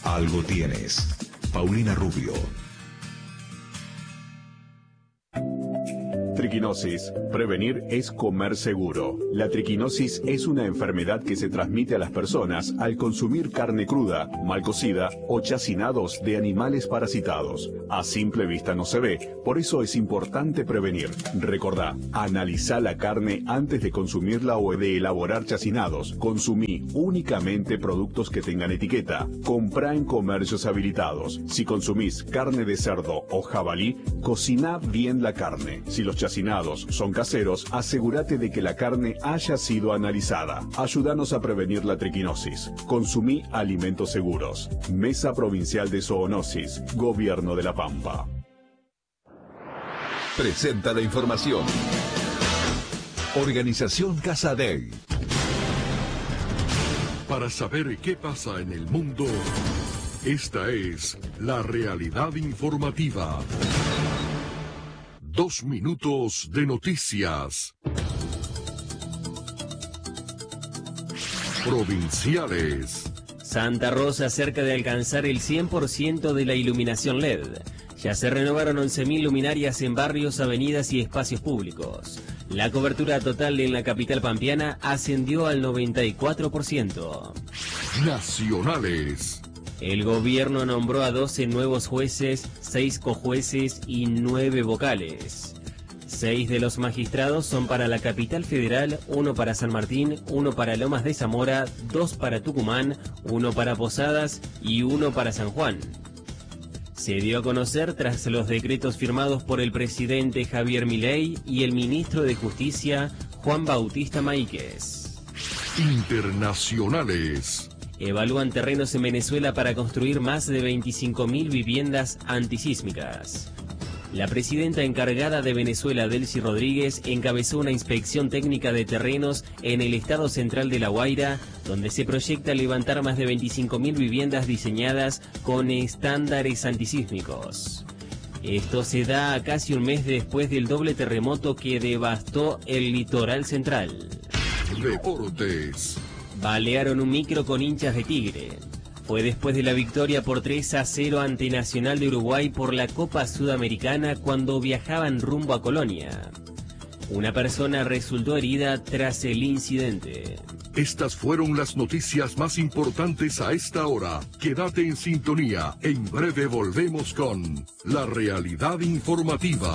Algo tienes. Paulina Rubio. Triquinosis. Prevenir es comer seguro. La triquinosis es una enfermedad que se transmite a las personas al consumir carne cruda, mal cocida o chacinados de animales parasitados. A simple vista no se ve, por eso es importante prevenir. Recordá, analizá la carne antes de consumirla o de elaborar chacinados. Consumí únicamente productos que tengan etiqueta. Comprá en comercios habilitados. Si consumís carne de cerdo o jabalí, cociná bien la carne. Si los chacinados son caseros, asegúrate de que la carne haya sido analizada. Ayúdanos a prevenir la triquinosis. Consumí alimentos seguros. Mesa Provincial de Zoonosis, Gobierno de La Pampa. Presenta la información. Organización Casa Day. Para saber qué pasa en el mundo, esta es la realidad informativa. 2 minutos de noticias. Provinciales. Santa Rosa cerca de alcanzar el 100% de la iluminación LED. Ya se renovaron 11.000 luminarias en barrios, avenidas y espacios públicos. La cobertura total en la capital pampeana ascendió al 94%. Nacionales. El gobierno nombró a 12 nuevos jueces, 6 cojueces y 9 vocales. 6 de los magistrados son para la capital federal, 1 para San Martín, 1 para Lomas de Zamora, 2 para Tucumán, 1 para Posadas y 1 para San Juan. Se dio a conocer tras los decretos firmados por el presidente Javier Milei y el ministro de Justicia Juan Bautista Maíquez. Internacionales. Evalúan terrenos en Venezuela para construir más de 25.000 viviendas antisísmicas. La presidenta encargada de Venezuela, Delcy Rodríguez, encabezó una inspección técnica de terrenos en el estado central de La Guaira, donde se proyecta levantar más de 25.000 viviendas diseñadas con estándares antisísmicos. Esto se da a casi un mes después del doble terremoto que devastó el litoral central. Deportes. Balearon un micro con hinchas de Tigre. Fue después de la victoria por 3-0 ante Nacional de Uruguay por la Copa Sudamericana cuando viajaban rumbo a Colonia. Una persona resultó herida tras el incidente. Estas fueron las noticias más importantes a esta hora. Quédate en sintonía. En breve volvemos con la realidad informativa.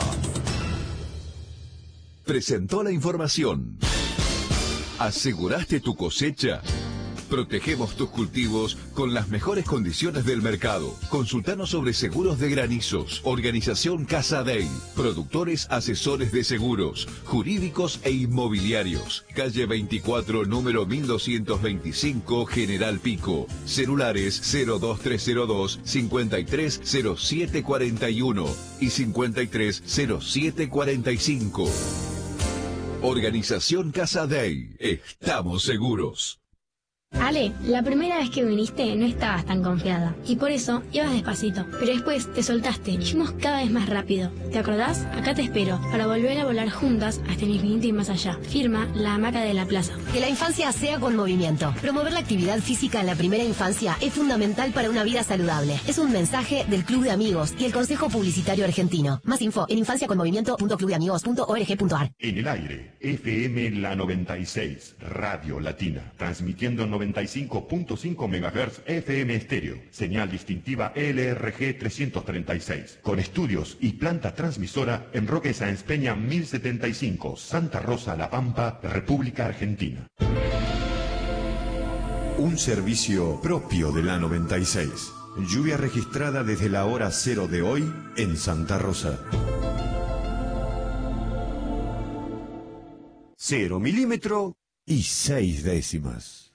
Presentó la información. ¿Aseguraste tu cosecha? Protegemos tus cultivos con las mejores condiciones del mercado. Consultanos sobre seguros de granizos. Organización Casa Day. Productores asesores de seguros, jurídicos e inmobiliarios. Calle 24, número 1225, General Pico. Celulares 02302 530741 y 530745. Organización Casa Day. Estamos seguros. Ale, la primera vez que viniste no estabas tan confiada y por eso ibas despacito, pero después te soltaste y fuimos cada vez más rápido. ¿Te acordás? Acá te espero para volver a volar juntas hasta el infinito y más allá. Firma La Hamaca de la Plaza. Que la infancia sea con movimiento. Promover la actividad física en la primera infancia es fundamental para una vida saludable. Es un mensaje del Club de Amigos y el Consejo Publicitario Argentino. Más info en infanciaconmovimiento.clubdeamigos.org.ar. En el aire, FM La 96, Radio Latina, transmitiendo 95.5 MHz FM estéreo, señal distintiva LRG 336, con estudios y planta transmisora en Roque Sáenz Peña 1075, Santa Rosa, La Pampa, República Argentina. Un servicio propio de la 96. Lluvia registrada desde la hora 0 de hoy en Santa Rosa. 0 milímetros y 6 décimas.